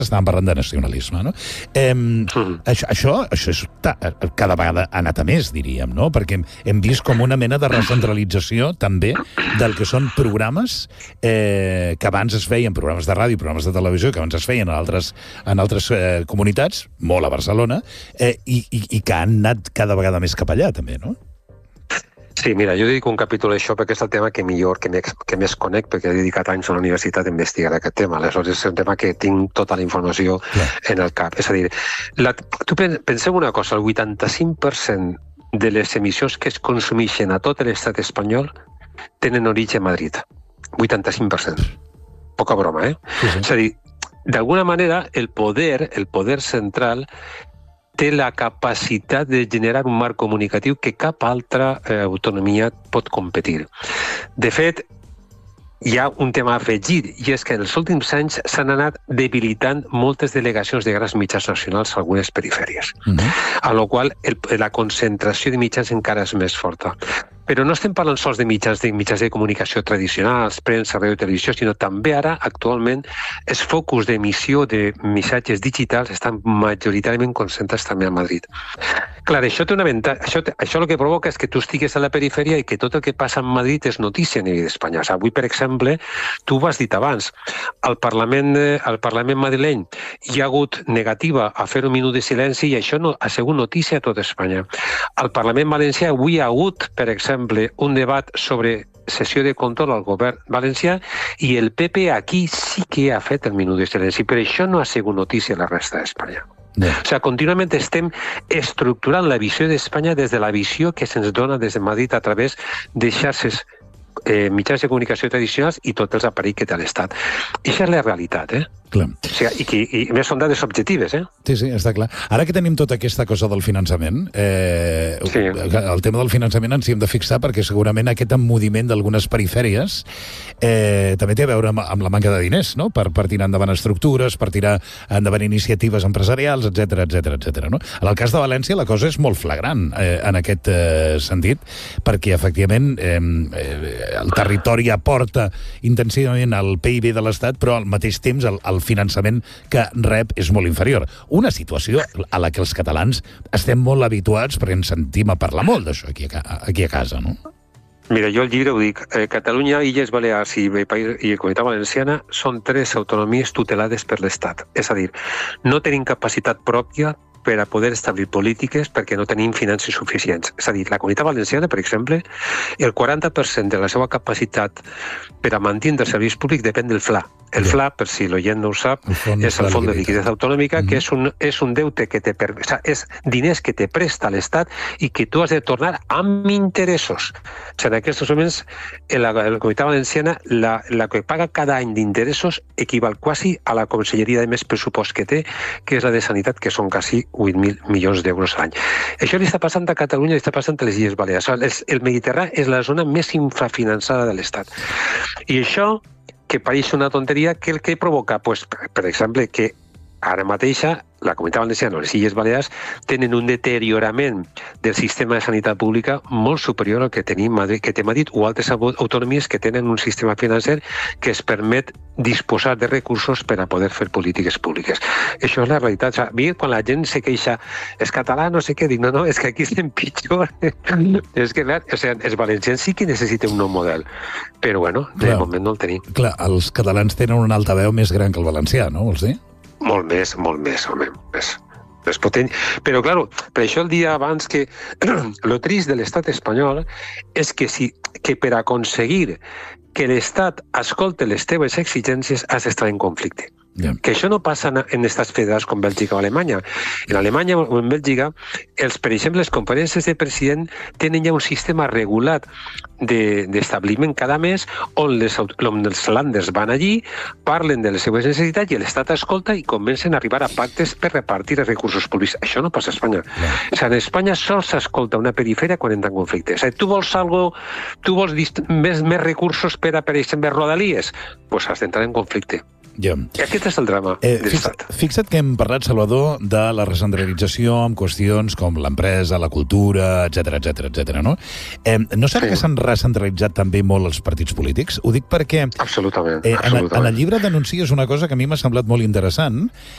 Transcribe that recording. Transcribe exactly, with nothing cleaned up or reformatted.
estàvem parlant de nacionalisme, no? Eh, mm. això, això, això és, cada vegada ha anat a més, diríem, no? Perquè hem, hem vist com una mena de recentralització també del que són programes eh, que abans es feien, programes de ràdio, programes de televisió, que abans es feien en altres, en altres eh, comunitats, molt a Barcelona, eh, i, i, i que han anat cada vegada més cap allà, també, no? Sí, mira, jo dedico un capítol a això perquè és el tema que millor, que més, que més conec, perquè he dedicat anys a la universitat a investigar aquest tema. Aleshores, és un tema que tinc tota la informació yeah. en el cap. És a dir, la, tu penseu una cosa, el vuitanta-cinc per cent de les emissions que es consumeixen a tot l'estat espanyol tenen origen a Madrid. vuitanta-cinc per cent. Poca broma, eh? Sí, sí. És a dir, d'alguna manera, el poder, el poder central té la capacitat de generar un marc comunicatiu que cap altra eh, autonomia pot competir. De fet, hi ha un tema afegit, i és que en els últims anys s'han anat debilitant moltes delegacions de grans mitjans nacionals a algunes perifèries, mm-hmm. a la qual el, la concentració de mitjans encara és més forta. Però no estem parlant sols de mitjans de mitjans de comunicació tradicionals, premsa, ràdio i televisió, sinó també ara, actualment, els focus d'emissió de missatges digitals estan majoritàriament concentrats també a Madrid. Clar, això té una avantatge. Això, això el que provoca és que tu estigues a la perifèria i que tot el que passa a Madrid és notícia a nivell d'Espanya. O sigui, avui, per exemple, tu ho has dit abans, al Parlament, al Parlament madrileny hi ha hagut negativa a fer un minut de silenci i això no, ha sigut notícia a tot Espanya. Al Parlament valencià avui hi ha hagut, per exemple, un debat sobre sessió de control al govern valencià i el P P aquí sí que ha fet el minut de silenci, però això no ha sigut notícia a la resta d'Espanya. Yeah. O sigui, contínuament estem estructurant la visió d'Espanya des de la visió que se'ns dona des de Madrid a través de xarxes eh, mitjans de comunicació tradicionals i tots els aparells que té l'Estat. I això és la realitat, eh? Clar. O sigui, i, que, i més són dades objectives, eh? Sí, sí, està clar. Ara que tenim tota aquesta cosa del finançament, eh, sí. el tema del finançament ens hi hem de fixar perquè segurament aquest emmudiment d'algunes perifèries eh, també té a veure amb, amb la manca de diners, no? Per, per tirar endavant estructures, per tirar endavant iniciatives empresarials, etcètera, etcètera, etcètera, no? En el cas de València la cosa és molt flagrant eh, en aquest eh, sentit, perquè efectivament eh, eh, el territori aporta intensivament al P I B de l'Estat, però al mateix temps el, el finançament que rep és molt inferior. Una situació a la que els catalans estem molt habituats perquè ens sentim a parlar molt d'això aquí, aquí a casa, no? Mira, jo al llibre ho dic, eh, Catalunya, Illes Balears i, i Comunitat Valenciana són tres autonomies tutelades per l'Estat. És a dir, no tenim capacitat pròpia per a poder establir polítiques perquè no tenim finances suficients. És a dir, la Comunitat Valenciana, per exemple, el quaranta per cent de la seva capacitat per a mantenir els serveis públics depèn del F L A. El F L A, per si l'oient no ho sap, el és el Fons de Liquiditat Autonòmica, mm-hmm. que és un, és un deute que te per... o sigui, és diners que te presta l'Estat i que tu has de tornar amb interessos. O sigui, en aquests moments, en la, la Comunitat Valenciana, la, la que paga cada any d'interessos equival quasi a la conselleria de més pressupost que té, que és la de Sanitat, que són quasi vuit mil milions d'euros a l'any. Això li està passant a Catalunya, li està passant a les Illes Balears. El, el Mediterrani és la zona més infrafinançada de l'Estat. I això, que pareix una tonteria, que el que provoca, pues, per exemple, que ara mateixa la Comunitat Valenciana o les Illes Balears tenen un deteriorament del sistema de sanitat pública molt superior al que tenim Madrid, que té Madrid o altres autonomies que tenen un sistema financer que es permet disposar de recursos per a poder fer polítiques públiques. Això és la realitat. O sigui, quan la gent se queixa, és català, no sé què, dic, no, no, és que aquí estem pitjor. És que, clar, o sigui, els valencians sí que necessiten un nou model, però, bueno, de clar, moment no el tenim. Clar, els catalans tenen un altaveu més gran que el valencià, no, vols dir? Molt més, molt més, home, més, més potent. Però, clar, per això el dia abans que lo trist de l'estat espanyol és que, si, que per aconseguir que l'Estat escolti les teves exigències has d'estar en conflicte. Yeah. Que això no passa en estats federals com Bèlgica o Alemanya. En Alemanya o en Bèlgica, els, per exemple, les conferències de president tenen ja un sistema regulat d'establiment de, cada mes on, les, on els landers van allí, parlen de les seves necessitats i l'Estat escolta i comencen a arribar a pactes per repartir els recursos públics. Això no passa a Espanya. Yeah. O sigui, en Espanya sols s'escolta una perifèria quan entra en conflicte. O sigui, tu vols algo, tu vols més, més recursos per a, per exemple, Rodalies? Doncs pues has d'entrar en conflicte. Ja. I aquest és el drama eh, de l'Estat. Fixa't, fixa't que hem parlat, Salvador, de la recentralització amb qüestions com l'empresa, la cultura, etcètera, etcètera, etcètera, no? Eh, no serà sí. que s'han recentralitzat també molt els partits polítics? Ho dic perquè... Absolutament. Eh, absolutament. En, en el llibre denuncies una cosa que a mi m'ha semblat molt interessant,